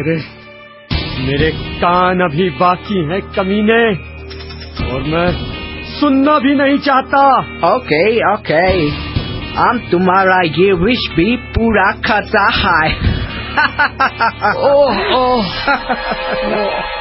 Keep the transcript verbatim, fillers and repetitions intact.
मेरे मेरे कान अभी बाकी हैं कमीने, और मैं सुनना भी नहीं चाहता। ओके ओके, हम तुम्हारा ये विश भी पूरा करता है। ओह ओह